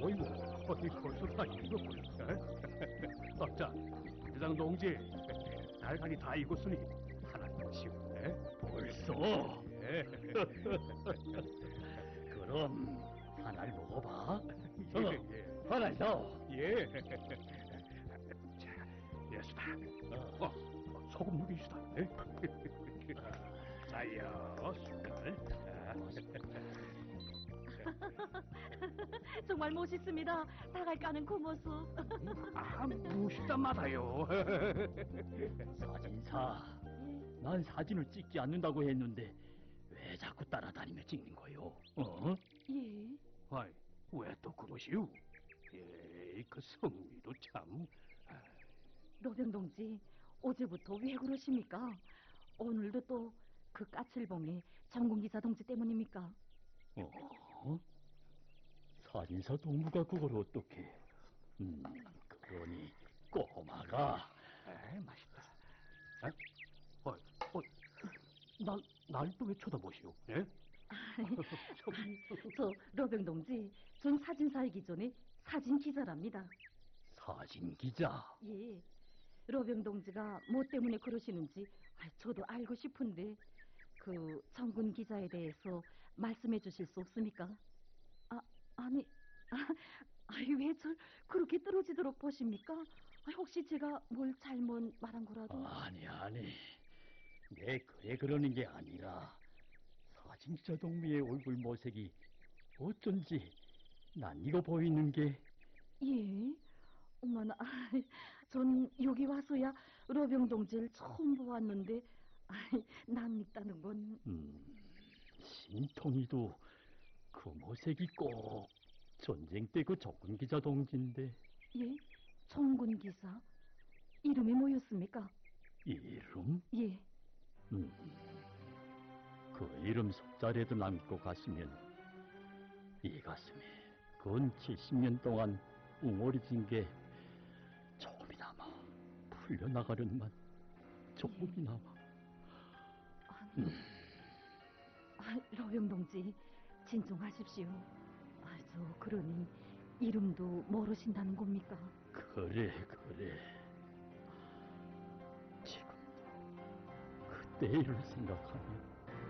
어이 벌써 다 익었군. 자, 대장 동지, 달걀이 다 익었으니 하나 드시오. 벌써? 예. 그럼 하나를 먹어봐. 예. 하나를 넣어. 예. 자, 예수다. 소금 녹이시다. 자요, 숟갈. 정말 멋있습니다. 다갈 까는 그 모습. 무시다 마다요. 사진사, 난 사진을 찍지 않는다고 했는데 왜 자꾸 따라다니며 찍는 거요? 예. 아이, 왜 또 그것이오? 그 성미도 참. 로병 동지, 어제부터 왜 그러십니까? 오늘도 또 그 까칠봉의 장군기사 동지 때문입니까? 사진사 동무가 그걸 어떻게? 그러니 꼬마가. 맛있다. 날 또 왜 쳐다보시오? 예? 저 로병 동지, 전 사진사이기 전에 사진 기자랍니다. 사진 기자? 예. 로병 동지가 뭐 때문에 그러시는지 저도 알고 싶은데 그 장군 기자에 대해서 말씀해 주실 수 없습니까? 아니, 왜 절 그렇게 떨어지도록 보십니까? 혹시 제가 뭘 잘못 말한 거라도? 아니, 내 그래 그러는 게 아니라 사진 기자 동무의 얼굴 모색이 어쩐지 낯익어 보이는 게. 예? 어머나, 전 여기 와서야 로병 동지를 처음 보았는데 낯익다는 건... 신통이도 그 모색이 꼭 전쟁 때 그 적군 기자 동지인데. 예? 정군 기사? 이름이 뭐였습니까? 이름? 예. 그 이름 속자라도 남고 갔으면 이 가슴에 근 70년 동안 웅얼해진 게 조금이나마 풀려나가련만. 조금이나마. 로병 동지, 진정하십시오. 그러니 이름도 모르신다는 겁니까? 그래. 지금도 그때 일을 생각하면